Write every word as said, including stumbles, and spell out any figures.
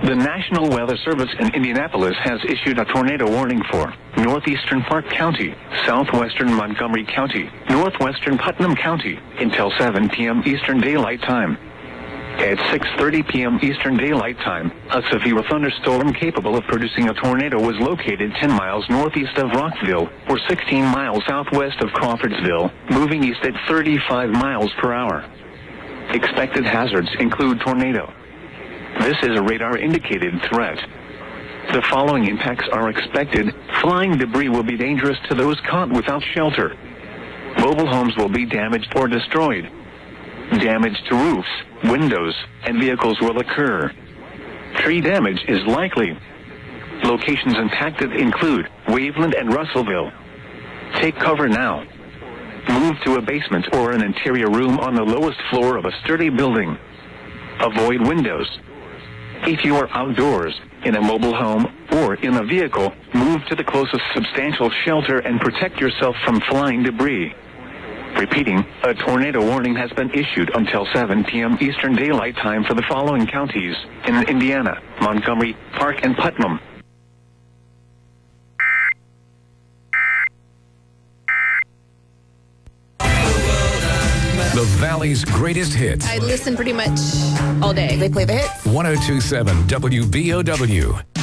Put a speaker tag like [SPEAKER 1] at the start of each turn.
[SPEAKER 1] The National Weather Service in Indianapolis has issued a tornado warning for northeastern Park County, southwestern Montgomery County, northwestern Putnam County until seven p.m. Eastern Daylight Time. At six thirty p.m. Eastern Daylight Time, a severe thunderstorm capable of producing a tornado was located ten miles northeast of Rockville, or sixteen miles southwest of Crawfordsville, moving east at thirty-five miles per hour. Expected hazards include tornado. This is a radar-indicated threat. The following impacts are expected. Flying debris will be dangerous to those caught without shelter. Mobile homes will be damaged or destroyed. Damage to roofs, windows, and vehicles will occur. Tree damage is likely. Locations impacted include Waveland and Russellville. Take cover now. Move to a basement or an interior room on the lowest floor of a sturdy building. Avoid windows. If you are outdoors, in a mobile home, or in a vehicle, move to the closest substantial shelter and protect yourself from flying debris. Repeating, a tornado warning has been issued until seven p.m. Eastern Daylight Time for the following counties in Indiana: Montgomery, Park, and Putnam.
[SPEAKER 2] The Valley's greatest hits.
[SPEAKER 3] I listen pretty much all day. They play the hits.
[SPEAKER 2] ten twenty-seven W B O W.